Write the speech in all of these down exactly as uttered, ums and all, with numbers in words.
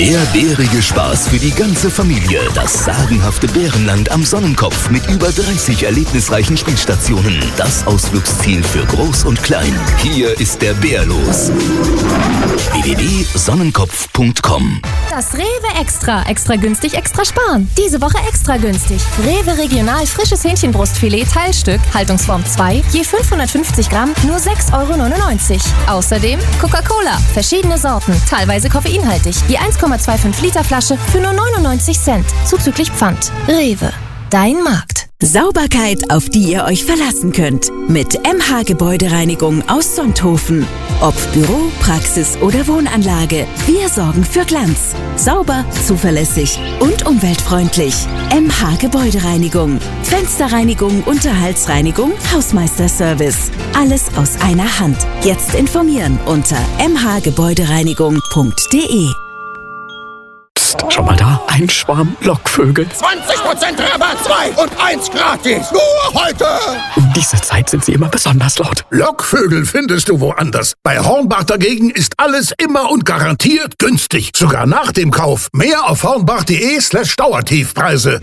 Der bärige Spaß für die ganze Familie. Das sagenhafte Bärenland am Sonnenkopf mit über dreißig erlebnisreichen Spielstationen. Das Ausflugsziel für Groß und Klein. Hier ist der Bär los. w w w punkt sonnenkopf punkt com. Das Rewe Extra. Extra günstig, extra sparen. Diese Woche extra günstig. Rewe Regional frisches Hähnchenbrustfilet Teilstück, Haltungsform zwei, je fünfhundertfünfzig Gramm, nur sechs Euro neunundneunzig. Außerdem Coca-Cola, verschiedene Sorten, teilweise koffeinhaltig, je eins Komma fünfundzwanzig Liter Flasche für nur neunundneunzig Cent, zuzüglich Pfand. Rewe, dein Markt. Sauberkeit, auf die ihr euch verlassen könnt. Mit M H Gebäudereinigung aus Sonthofen. Ob Büro, Praxis oder Wohnanlage, wir sorgen für Glanz. Sauber, zuverlässig und umweltfreundlich. M H Gebäudereinigung. Fensterreinigung, Unterhaltsreinigung, Hausmeisterservice. Alles aus einer Hand. Jetzt informieren unter m h gebäudereinigung punkt d e. Schau mal da, ein Schwarm Lockvögel. zwanzig Prozent Rabatt, zwei und eins gratis. Nur heute. Um diese Zeit sind sie immer besonders laut. Lockvögel findest du woanders. Bei Hornbach dagegen ist alles immer und garantiert günstig. Sogar nach dem Kauf. Mehr auf hornbach punkt de slash Dauertiefpreise.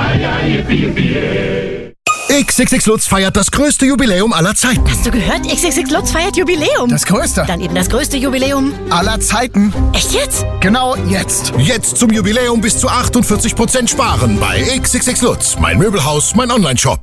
X X X Lutz feiert das größte Jubiläum aller Zeiten. Hast du gehört? X X X Lutz feiert Jubiläum. Das größte. Dann eben das größte Jubiläum aller Zeiten. Echt jetzt? Genau jetzt. Jetzt zum Jubiläum bis zu achtundvierzig Prozent sparen bei X X X Lutz. Mein Möbelhaus, mein Onlineshop.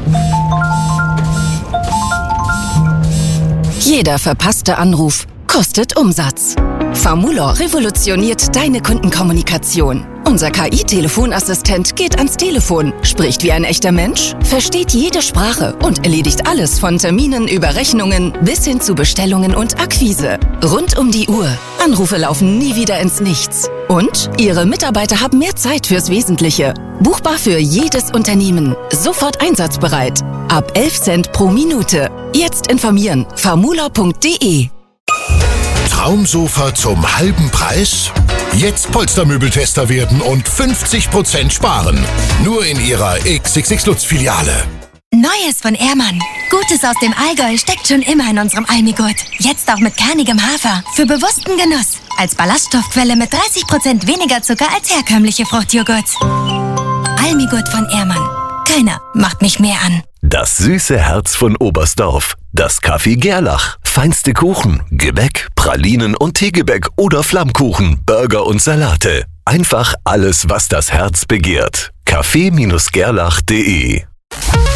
Jeder verpasste Anruf kostet Umsatz. Famulor revolutioniert deine Kundenkommunikation. Unser K I-Telefonassistent geht ans Telefon, spricht wie ein echter Mensch, versteht jede Sprache und erledigt alles von Terminen über Rechnungen bis hin zu Bestellungen und Akquise. Rund um die Uhr. Anrufe laufen nie wieder ins Nichts. Und Ihre Mitarbeiter haben mehr Zeit fürs Wesentliche. Buchbar für jedes Unternehmen. Sofort einsatzbereit. Ab elf Cent pro Minute. Jetzt informieren. famulor punkt de. Traumsofa zum halben Preis? Jetzt Polstermöbeltester werden und fünfzig Prozent sparen. Nur in Ihrer X X X Lutz Filiale. Neues von Ehrmann. Gutes aus dem Allgäu steckt schon immer in unserem Almigurt. Jetzt auch mit kernigem Hafer. Für bewussten Genuss. Als Ballaststoffquelle mit dreißig Prozent weniger Zucker als herkömmliche Fruchtjoghurts. Almigurt von Ehrmann. Keiner macht mich mehr an. Das süße Herz von Oberstdorf. Das Café Gerlach. Feinste Kuchen, Gebäck, Pralinen und Teegebäck oder Flammkuchen, Burger und Salate. Einfach alles, was das Herz begehrt. café Bindestrich gerlach punkt de